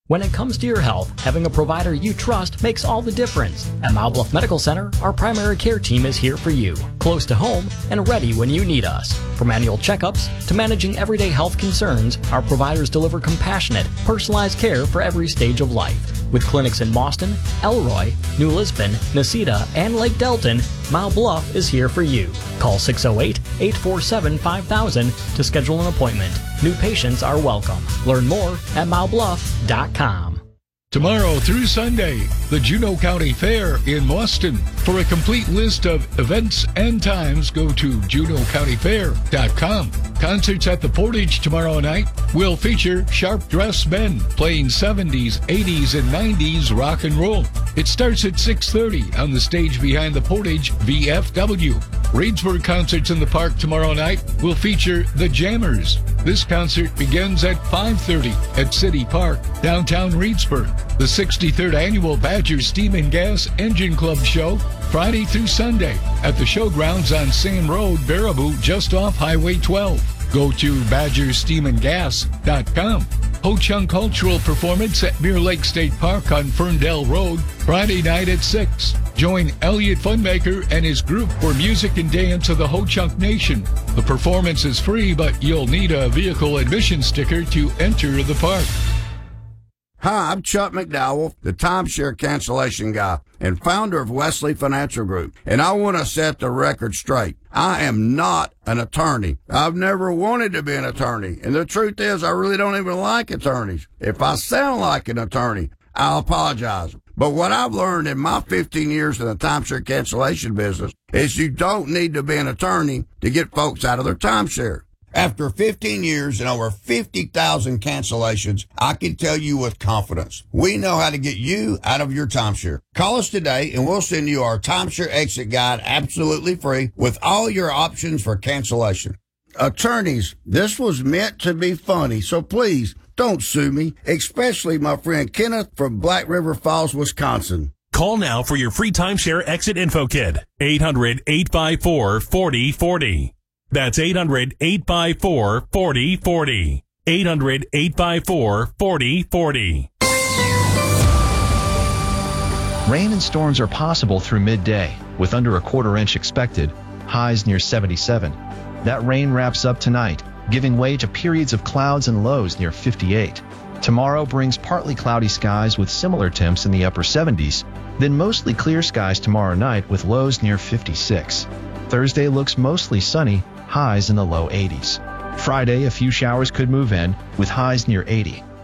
When it comes to your health, having a provider you trust makes all the difference. At Mile Bluff Medical Center, our primary care team is here for you, close to home and ready when you need us. From annual checkups to managing everyday health concerns, our providers deliver compassionate, personalized care for every stage of life. With clinics in Boston, Elroy, New Lisbon, Necedah, and Lake Delton, Mile Bluff is here for you. Call 608-847-5000 to schedule an appointment. New patients are welcome. Learn more at milebluff.com. Tomorrow through Sunday, the Juneau County Fair in Boston. For a complete list of events and times, go to JuneauCountyFair.com. Concerts at the Portage tomorrow night will feature Sharp Dressed Men playing 70s, 80s, and 90s rock and roll. It starts at 6:30 on the stage behind the Portage VFW. Reedsburg Concerts in the Park tomorrow night will feature The Jammers. This concert begins at 5:30 at City Park, downtown Reedsburg. The 63rd Annual Badger Steam and Gas Engine Club Show, Friday through Sunday at the showgrounds on Sand Road, Baraboo, just off Highway 12. Go to BadgerSteamandGas.com. Ho-Chunk Cultural Performance at Mirror Lake State Park on Ferndale Road, Friday night at 6. Join Elliot Funmaker and his group for music and dance of the Ho-Chunk Nation. The performance is free, but you'll need a vehicle admission sticker to enter the park. Hi, I'm Chuck McDowell, the timeshare cancellation guy and founder of Wesley Financial Group, and I want to set the record straight. I am not an attorney. I've never wanted to be an attorney, and the truth is I really don't even like attorneys. If I sound like an attorney, I'll apologize. But what I've learned in my 15 years in the timeshare cancellation business is you don't need to be an attorney to get folks out of their timeshare. After 15 years and over 50,000 cancellations, I can tell you with confidence, we know how to get you out of your timeshare. Call us today and we'll send you our timeshare exit guide absolutely free with all your options for cancellation. Attorneys, this was meant to be funny, so please don't sue me, especially my friend Kenneth from Black River Falls, Wisconsin. Call now for your free timeshare exit info kit. 800-854-4040. That's 800-854-4040. 800-854-4040. Rain and storms are possible through midday, with under a quarter-inch expected, highs near 77. That rain wraps up tonight, giving way to periods of clouds and lows near 58. Tomorrow brings partly cloudy skies with similar temps in the upper 70s, then mostly clear skies tomorrow night with lows near 56. Thursday looks mostly sunny, highs in the low 80s. Friday, a few showers could move in, with highs near 80.